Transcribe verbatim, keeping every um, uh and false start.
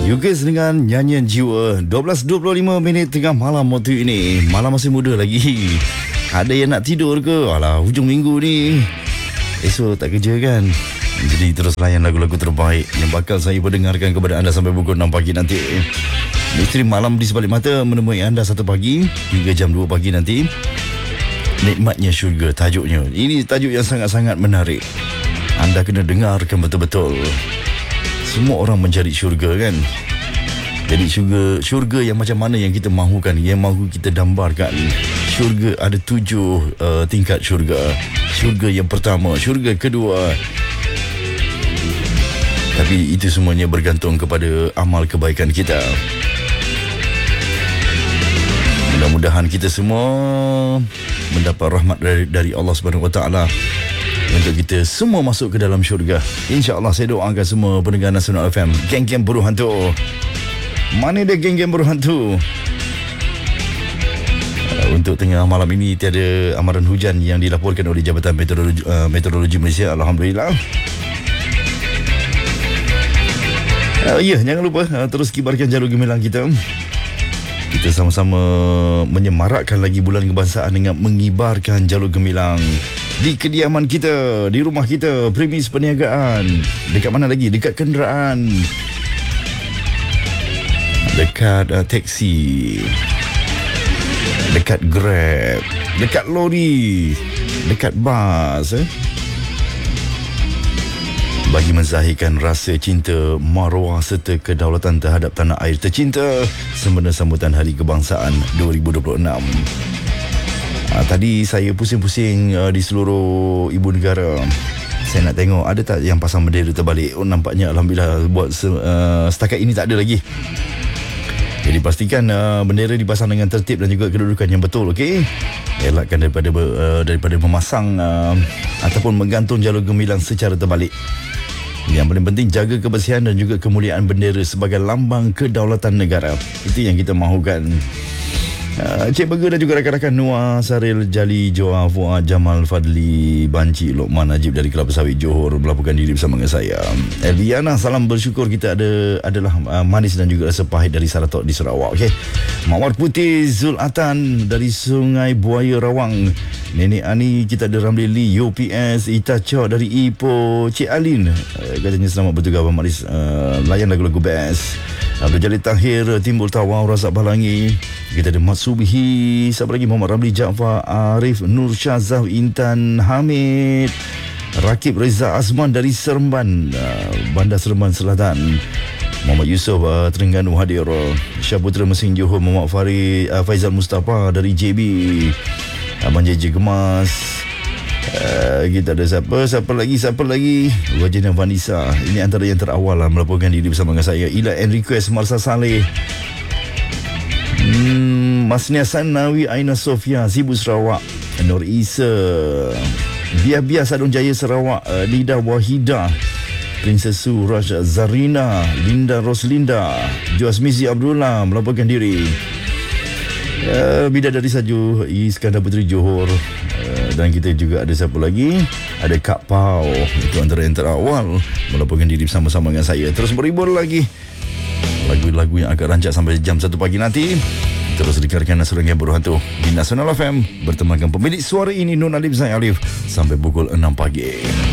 Yugis dengan nyanyian jiwa. Dua belas dua puluh lima minit tengah malam waktu ini. Malam masih muda lagi. Ada yang nak tidur ke? Alah, hujung minggu ni, esok tak kerja kan? Jadi terus layan lagu-lagu terbaik yang bakal saya perdengarkan kepada anda sampai pukul enam pagi nanti. Misteri Malam di Sebalik Mata menemui anda satu pagi hingga jam dua pagi nanti. Nikmatnya syurga tajuknya. Ini tajuk yang sangat-sangat menarik. Anda kena dengarkan betul-betul. Semua orang mencari syurga kan. Jadi syurga, syurga yang macam mana yang kita mahukan, yang mahu kita dambarkan. Syurga ada tujuh uh, tingkat syurga. Syurga yang pertama, syurga kedua. Tapi itu semuanya bergantung kepada amal kebaikan kita. Mudah-mudahan kita semua mendapat rahmat dari, dari Allah Subhanahu Wa Taala untuk kita semua masuk ke dalam syurga. InsyaAllah saya doakan semua pendengar Nasional F M, geng-geng buruh hantu. Mana dia geng-geng buruh hantu? Uh, untuk tengah malam ini tiada amaran hujan yang dilaporkan oleh Jabatan Meteorologi, uh, Meteorologi Malaysia. Alhamdulillah. Uh, ya, jangan lupa uh, terus kibarkan jalur gemilang kita. Kita sama-sama menyemarakkan lagi bulan kebangsaan dengan mengibarkan jalur gemilang di kediaman kita, di rumah kita, premis perniagaan. Dekat mana lagi? Dekat kenderaan, dekat uh, teksi, dekat Grab, dekat lori, dekat bas, eh? Bagi menzahirkan rasa cinta, maruah serta kedaulatan terhadap tanah air tercinta sempena sambutan Hari Kebangsaan dua ribu dua puluh enam. Uh, tadi saya pusing-pusing uh, di seluruh ibu negara. Saya nak tengok ada tak yang pasang bendera terbalik. Oh, nampaknya Alhamdulillah buat uh, setakat ini tak ada lagi. Jadi pastikan uh, bendera dipasang dengan tertib dan juga kedudukan yang betul, okey? Elakkan daripada uh, daripada memasang uh, ataupun menggantung jalur gemilang secara terbalik. Yang paling penting, jaga kebersihan dan juga kemuliaan bendera sebagai lambang kedaulatan negara. Itu yang kita mahukan. Uh, Cik Burger dan juga rakan-rakan Noah, Saril, Jali, Joa, Fuad, Jamal, Fadli, Banci, Lokman, Najib dari Kelapa Sawit Johor melaporkan diri bersama dengan saya. Elviana, salam bersyukur kita ada adalah uh, manis dan juga rasa pahit dari Saratok di Sarawak. Okey. Mawar Putih Zulatan dari Sungai Buaya Rawang. Nenek Ani, kita ada Ramli Lee, U P S, Ita Chok dari Ipoh, Cik Alin uh, katanya selamat bertugas Abang Maris, uh, layan lagu-lagu best. Abdul Jalil Tahir, Timbul Tawau, Razak Balangi. Kita ada Mat Subhi, siapa lagi? Muhammad Ramli Jaafar, Arif, Nur Syazah, Intan Hamid, Rakib Reza Azman dari Seremban, uh, Bandar Seremban Selatan. Muhammad Yusof, uh, Terengganu hadir. Syaputra Mesin Johor, Muhammad Farid, uh, Faizal Mustafa dari J B, Abang J J Gemas. Uh, kita ada siapa? Siapa lagi? Siapa lagi? Wajina Vanessa. Ini antara yang terawal lah melaporkan diri bersama dengan saya. Ila and Request, Marsa Saleh, hmm, Masnia Sanawi, Aina Sofia, Sibu Sarawak, Nur Isa, Biar-Biar Sadun Jaya Sarawak, uh, Lidah Wahidah, Princess Su, Raj Zarina, Linda Roslinda, Joasmizi Abdullah melaporkan diri. Uh, Bidadari Saju, Iskandar Puteri Johor. Uh, dan kita juga ada siapa lagi? Ada Kak Pau. Itu antara yang terawal melaporkan diri bersama-sama dengan saya. Terus berhibur lagi lagu-lagu yang akan rancak sampai jam satu pagi nanti. Terus dengarkan Nasional Buruh Hantu di Nasional F M bertemankan pemilik suara ini, Nun Alif Zain Alif, sampai pukul enam pagi.